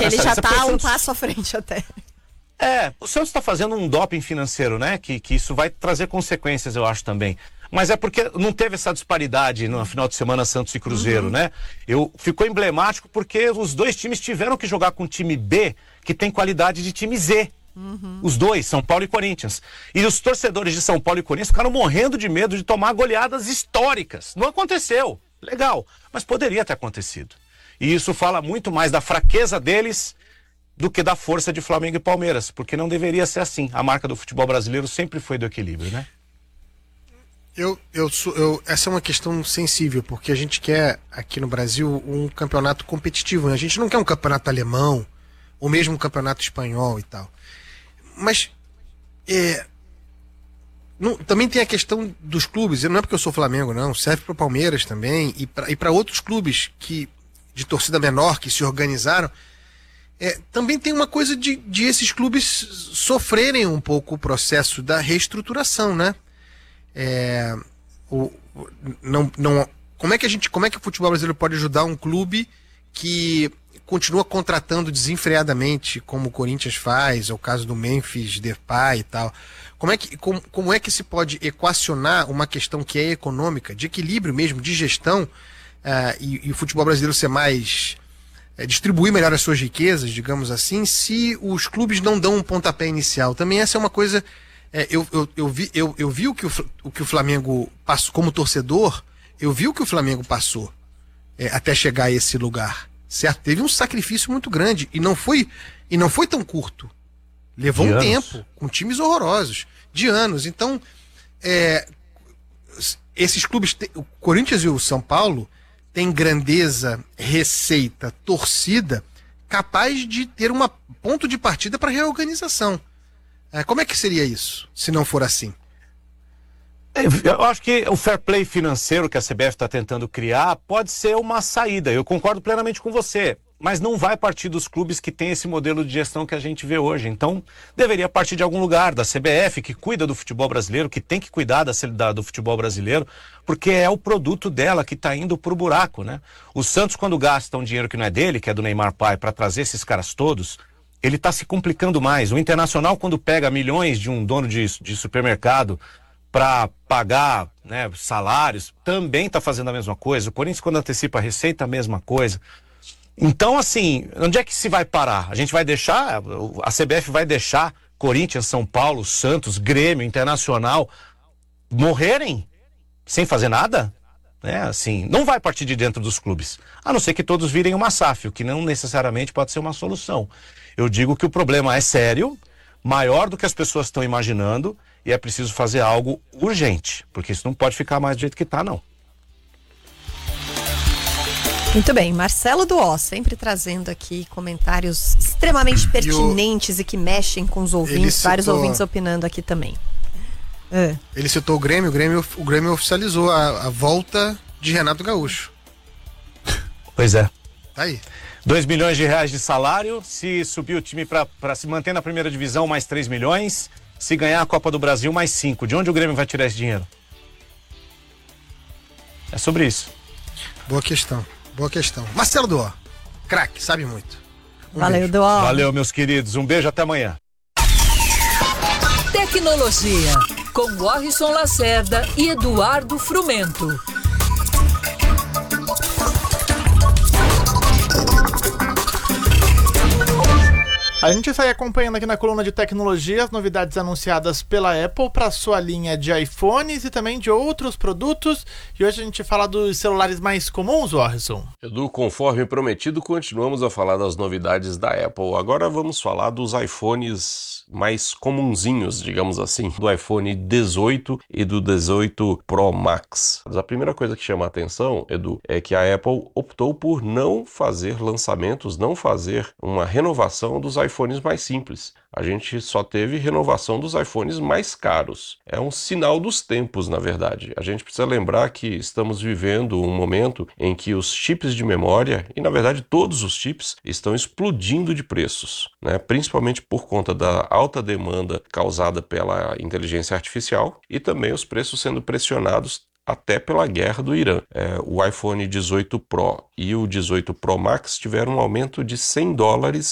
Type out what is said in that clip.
que ele já tá um passo à frente até. O Santos está fazendo um doping financeiro, né? Que isso vai trazer consequências, eu acho também. Mas é porque não teve essa disparidade no final de semana Santos e Cruzeiro, né? Ficou emblemático porque os dois times tiveram que jogar com o time B, que tem qualidade de time Z. Os dois, São Paulo e Corinthians. E os torcedores de São Paulo e Corinthians ficaram morrendo de medo de tomar goleadas históricas. Não aconteceu. Legal. Mas poderia ter acontecido. E isso fala muito mais da fraqueza deles do que da força de Flamengo e Palmeiras, porque não deveria ser assim. A marca do futebol brasileiro sempre foi do equilíbrio, né? Essa é uma questão sensível, porque a gente quer aqui no Brasil um campeonato competitivo, né? A gente não quer um campeonato alemão, ou mesmo um campeonato espanhol e tal. Mas também tem a questão dos clubes, não é porque eu sou Flamengo, não, serve para o Palmeiras também, e para outros clubes de torcida menor que se organizaram. Também tem uma coisa de esses clubes sofrerem um pouco o processo da reestruturação, né? Como é que o futebol brasileiro pode ajudar um clube que continua contratando desenfreadamente, como o Corinthians faz, é o caso do Memphis Depay e tal? Como é que se pode equacionar uma questão que é econômica, de equilíbrio mesmo, de gestão, e o futebol brasileiro ser mais... distribuir melhor as suas riquezas, digamos assim, se os clubes não dão um pontapé inicial? Também essa é uma coisa... Eu vi o que o Flamengo passou como torcedor, eu vi o que o Flamengo passou até chegar a esse lugar, certo? Teve um sacrifício muito grande e não foi tão curto. Levou um tempo, com times horrorosos, de anos. Então, esses clubes, o Corinthians e o São Paulo, têm grandeza, receita, torcida, capaz de ter um ponto de partida para reorganização. Como é que seria isso, se não for assim? Eu acho que o fair play financeiro que a CBF está tentando criar pode ser uma saída. Eu concordo plenamente com você, mas não vai partir dos clubes que têm esse modelo de gestão que a gente vê hoje. Então, deveria partir de algum lugar, da CBF, que cuida do futebol brasileiro, que tem que cuidar do futebol brasileiro, porque é o produto dela que está indo pro buraco, né? O Santos, quando gasta um dinheiro que não é dele, que é do Neymar Pai, para trazer esses caras todos, ele está se complicando mais. O Internacional, quando pega milhões de um dono de supermercado para pagar, né, salários, também está fazendo a mesma coisa. O Corinthians, quando antecipa a receita, a mesma coisa. Então, assim, onde é que se vai parar? A gente vai deixar, a CBF vai deixar Corinthians, São Paulo, Santos, Grêmio, Internacional morrerem sem fazer nada? Assim, não vai partir de dentro dos clubes, a não ser que todos virem uma SAF, o que não necessariamente pode ser uma solução. Eu digo que o problema é sério, maior do que as pessoas estão imaginando, e é preciso fazer algo urgente, porque isso não pode ficar mais do jeito que está, não. Muito bem, Marcelo Duó, sempre trazendo aqui comentários extremamente pertinentes e que mexem com os ouvintes, vários ouvintes opinando aqui também. Ele citou o Grêmio oficializou a volta de Renato Gaúcho. Pois é. Tá aí. 2 milhões de reais de salário, se subir o time para se manter na primeira divisão, mais 3 milhões, se ganhar a Copa do Brasil, mais 5. De onde o Grêmio vai tirar esse dinheiro? É sobre isso. Boa questão. Marcelo Duó, craque, sabe muito. Valeu, Duó. Valeu, meus queridos. Um beijo, até amanhã. Tecnologia, com Warrison Lacerda e Eduardo Frumento. A gente sai acompanhando aqui na coluna de tecnologia as novidades anunciadas pela Apple para sua linha de iPhones e também de outros produtos. E hoje a gente fala dos celulares mais comuns, Warrison. Edu, conforme prometido, continuamos a falar das novidades da Apple. Agora vamos falar dos iPhones mais comunzinhos, digamos assim, do iPhone 18 e do 18 Pro Max. Mas a primeira coisa que chama a atenção, Edu, é que a Apple optou por não fazer lançamentos, não fazer uma renovação dos iPhones mais simples. A gente só teve renovação dos iPhones mais caros. É um sinal dos tempos, na verdade. A gente precisa lembrar que estamos vivendo um momento em que os chips de memória, e na verdade todos os chips, estão explodindo de preços, né? Principalmente por conta da alta demanda causada pela inteligência artificial e também os preços sendo pressionados até pela guerra do Irã. O iPhone 18 Pro e o 18 Pro Max tiveram um aumento de $100